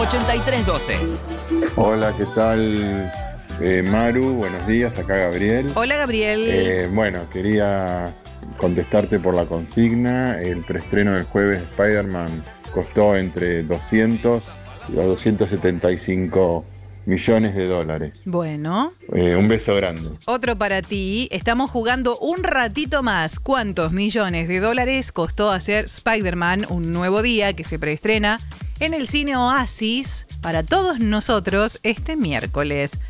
8312. Hola, ¿qué tal? Maru, buenos días, acá Gabriel. Hola, Gabriel. Bueno, quería contestarte por la consigna. El preestreno del jueves de Spider-Man costó entre 200 y 275 millones de dólares. Bueno. Un beso grande. Otro para ti. Estamos jugando un ratito más. ¿Cuántos millones de dólares costó hacer Spider-Man Un Nuevo Día, que se preestrena en el cine Oasis para todos nosotros este miércoles?